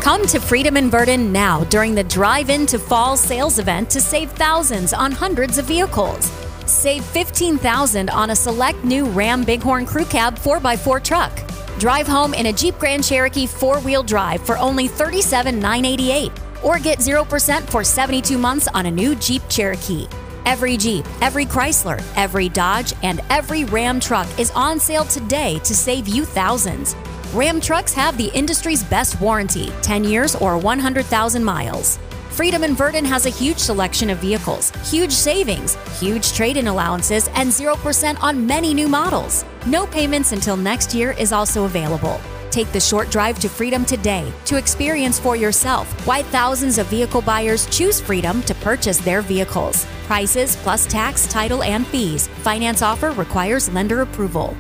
Come to Freedom in Verdon now during the Drive Into Fall sales event to save thousands on hundreds of vehicles. Save $15,000 on a select new Ram Bighorn Crew Cab 4x4 truck. Drive home in a Jeep Grand Cherokee 4-wheel drive for only $37,988. Or get 0% for 72 months on a new Jeep Cherokee. Every Jeep, every Chrysler, every Dodge, and every Ram truck is on sale today to save you thousands. Ram trucks have the industry's best warranty, 10 years or 100,000 miles. Freedom in Verdon has a huge selection of vehicles, huge savings, huge trade-in allowances, and 0% on many new models. No payments until next year is also available. Take the short drive to Freedom today to experience for yourself why thousands of vehicle buyers choose Freedom to purchase their vehicles. Prices plus tax, title, and fees. Finance offer requires lender approval.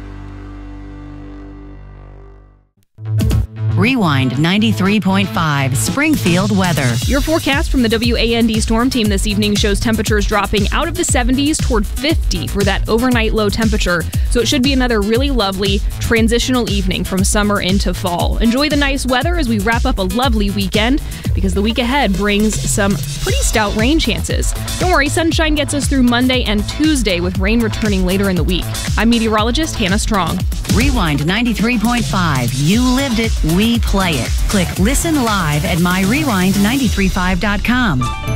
Rewind 93.5 Springfield weather. Your forecast from the WAND Storm Team this evening shows temperatures dropping out of the 70s toward 50 for that overnight low temperature. So it should be another really lovely transitional evening from summer into fall. Enjoy the nice weather as we wrap up a lovely weekend, because the week ahead brings some pretty stout rain chances. Don't worry, sunshine gets us through Monday and Tuesday, with rain returning later in the week. I'm meteorologist Hannah Strong. Rewind 93.5. You lived it, we play it. Click Listen Live at myrewind935.com.